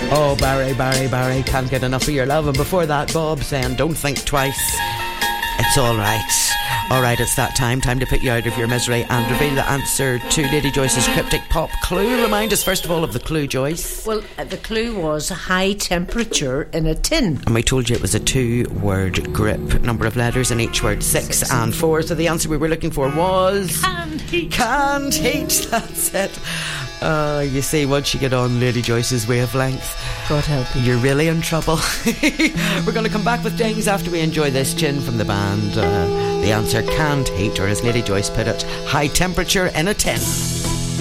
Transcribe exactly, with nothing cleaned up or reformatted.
Oh, Barry, Barry, Barry, can't get enough of your love. And before that, Bob saying, don't think twice. It's all right. All right, it's that time. Time to put you out of your misery and reveal the answer to Lady Joyce's cryptic pop clue. Remind us, first of all, of the clue, Joyce. Well, uh, the clue was high temperature in a tin. And we told you it was a two-word grip. Number of letters in each word, six, six and four. So the answer we were looking for was... Canned heat. Canned heat, that's it. Uh, you see, once you get on Lady Joyce's wavelength, God help you, you're really in trouble. We're going to come back with things after we enjoy this tune from the band. Uh, the answer, canned heat, or as Lady Joyce put it, high temperature in a tin.